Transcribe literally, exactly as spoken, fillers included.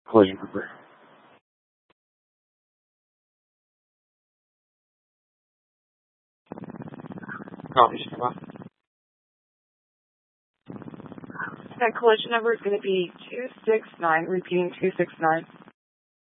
collision number. Copy, stand by. That collision number is going to be two six nine, repeating two six nine.